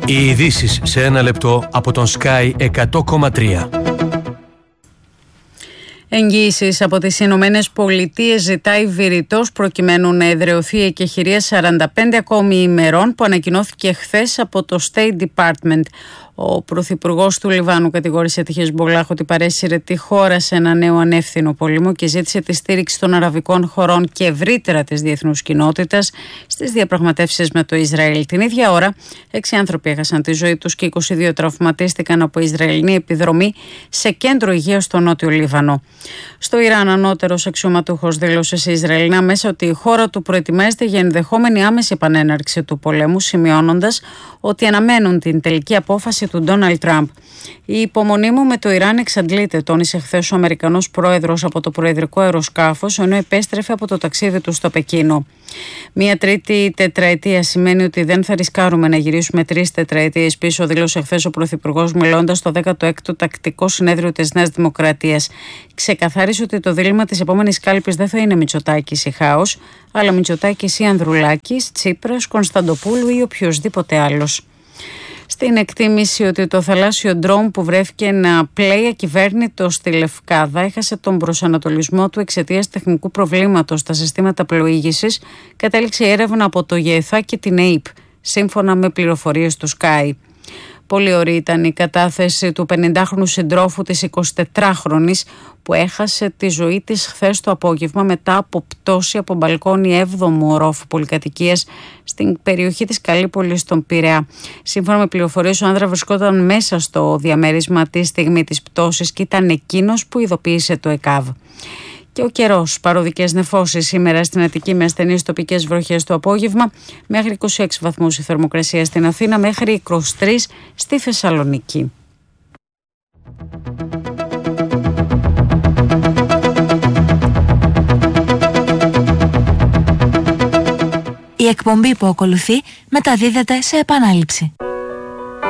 Οι ειδήσεις σε ένα λεπτό από τον Sky 100,3. Εγγύησεις από τις Ηνωμένες Πολιτείες ζητάει Βηρητός προκειμένου να εδραιωθεί η εκεχηρία 45 ακόμη ημερών που ανακοινώθηκε χθες από το State Department. Ο Πρωθυπουργός του Λιβάνου κατηγόρησε τη Χεσμπολάχ ότι παρέσυρε τη χώρα σε ένα νέο ανεύθυνο πόλεμο και ζήτησε τη στήριξη των αραβικών χωρών και ευρύτερα της διεθνούς κοινότητας στις διαπραγματεύσεις με το Ισραήλ. Την ίδια ώρα, 6 άνθρωποι έχασαν τη ζωή τους και 22 τραυματίστηκαν από Ισραηλινή επιδρομή σε κέντρο υγείας στο νότιο Λίβανο. Στο Ιράν, ανώτερος αξιωματούχος δήλωσε σε Ισραηλινά μέσα ότι η χώρα του προετοιμάζεται για ενδεχόμενη άμεση επανέναρξη του πολέμου, σημειώνοντας ότι αναμένουν την τελική απόφαση του Ντόναλντ Τραμπ. Η υπομονή μου με το Ιράν εξαντλείται, τόνισε χθες ο Αμερικανός πρόεδρος από το προεδρικό αεροσκάφος, ενώ επέστρεφε από το ταξίδι του στο Πεκίνο. Μια τρίτη τετραετία σημαίνει ότι δεν θα ρισκάρουμε να γυρίσουμε 3 τετραετίες πίσω, δήλωσε χθες ο Πρωθυπουργός, μιλώντας στο 16ο Τακτικό Συνέδριο της Νέας Δημοκρατίας. Ξεκαθάρισε ότι το δίλημμα της επόμενης κάλπης δεν θα είναι Μητσοτάκης ή Χάος, αλλά Μητσοτάκης ή Ανδρουλάκης, Τσίπρας, Κωνσταντοπούλου ή οποιοδήποτε άλλος. Στην εκτίμηση ότι το θαλάσσιο ντρόουν που βρέθηκε να πλέει ακυβέρνητο στη Λευκάδα έχασε τον προσανατολισμό του εξαιτίας τεχνικού προβλήματος στα συστήματα πλοήγησης, κατέληξε η έρευνα από το ΓΕΘΑ και την ΑΕΠ, σύμφωνα με πληροφορίες του Sky. Πολύ ωραία ήταν η κατάθεση του 50χρονου συντρόφου της 24χρονης που έχασε τη ζωή της χθες το απόγευμα μετά από πτώση από μπαλκόνι 7ου ορόφου πολυκατοικίας στην περιοχή της Καλύπολης στον Πειραιά. Σύμφωνα με πληροφορίες, ο άνδρας βρισκόταν μέσα στο διαμέρισμα τη στιγμή της πτώσης και ήταν εκείνος που ειδοποίησε το ΕΚΑΒ. Και ο καιρός, παροδικές νεφώσεις σήμερα στην Αττική με ασθενείς τοπικές βροχές το απόγευμα, μέχρι 26 βαθμούς η θερμοκρασία στην Αθήνα, μέχρι 23 στη Θεσσαλονίκη. Η εκπομπή που ακολουθεί μεταδίδεται σε επανάληψη.